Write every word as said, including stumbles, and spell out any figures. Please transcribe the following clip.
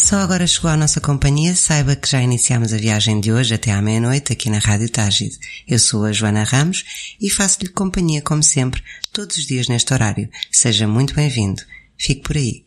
Só agora chegou à nossa companhia, saiba que já iniciamos a viagem de hoje até à meia-noite aqui na Rádio Tágide. Eu sou a Joana Ramos e faço-lhe companhia como sempre, todos os dias neste horário. Seja muito bem-vindo. Fique por aí.